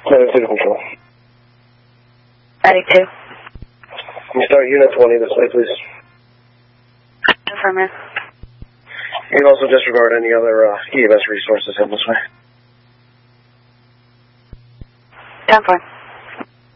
92 to control. 92. Can you start Unit 20 this way, please? Affirmative. You can also disregard any other EMS resources in this way. 10-4.